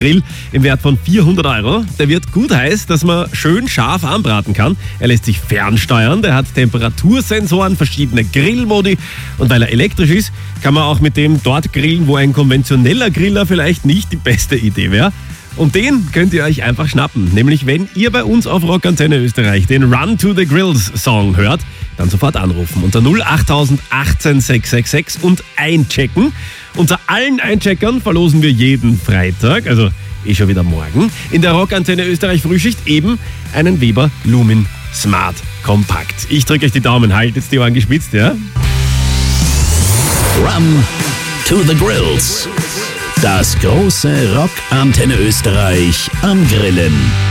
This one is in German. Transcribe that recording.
Grill im Wert von 400 €. Der wird gut heiß, dass man schön scharf anbraten kann. Er lässt sich fernsteuern, der hat Temperatursensoren, verschiedene Grillmodi und weil er elektrisch ist, kann man auch mit dem dort grillen, wo ein konventioneller Griller vielleicht nicht die beste Idee wäre. Und den könnt ihr euch einfach schnappen, nämlich wenn ihr bei uns auf Rock Antenne Österreich den Run to the Grills Song hört, dann sofort anrufen unter 08000 18 666 und einchecken. Unter allen Eincheckern verlosen wir jeden Freitag, also schon wieder morgen, in der Rock Antenne Österreich Frühschicht eben einen Weber Lumin Smart Kompakt. Ich drücke euch die Daumen, haltet die Ohren gespitzt, ja? Run to the Grills. Das große Rock Antenne Österreich am Grillen.